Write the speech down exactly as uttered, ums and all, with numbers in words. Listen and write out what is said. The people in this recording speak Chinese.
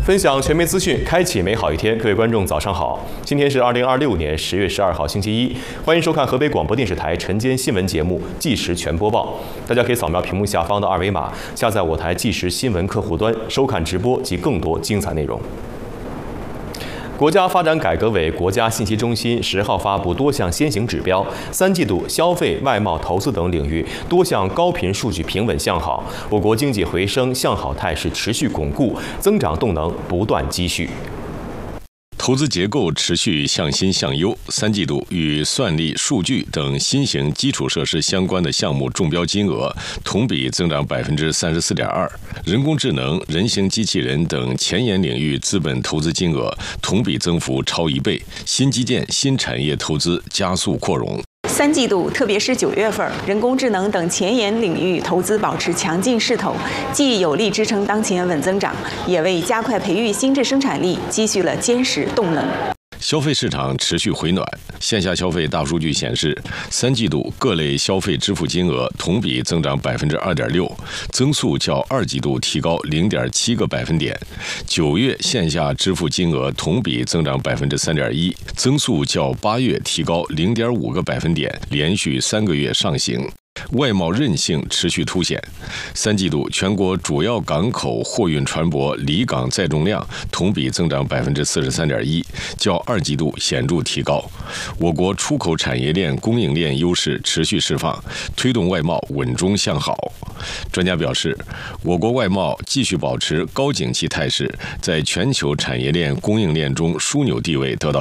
分享全媒资讯，开启美好一天。各位观众，早上好！今天是二零二六年十月十二号，星期一。欢迎收看河北广播电视台晨间新闻节目《即时全播报》。大家可以扫描屏幕下方的二维码，下载我台即时新闻客户端，收看直播及更多精彩内容。国家发展改革委国家信息中心十号发布多项先行指标，三季度消费、外贸、投资等领域多项高频数据平稳向好，我国经济回升向好态势持续巩固，增长动能不断积蓄。 投资结构持续向新向优，三季度与算力、数据等新型基础设施相关的项目中标金额同比增长百分之三十四点二，人工智能、人形机器人等前沿领域资本投资金额同比增幅超一倍，新基建、新产业投资加速扩容。 三季度，特别是九月份，人工智能等前沿领域投资保持强劲势头，既有力支撑当前稳增长，也为加快培育新质生产力积蓄了坚实动能。 消费市场持续回暖，线下消费大数据显示，三季度各类消费支付金额同比增长百分之二点六，增速较二季度提高零点七个百分点。九月线下支付金额同比增长百分之三点一，增速较八月提高零点五个百分点，连续三个月上行。外贸韧性持续凸显，三季度全国主要港口货运船舶离港载重量同比增长百分之四十三点一，较二季度显著提高。我国出口产业链供应链优势持续释放，推动外贸稳中向好。专家表示，我国外贸继续保持高景气态势，在全球产业链供应链中枢纽地位得到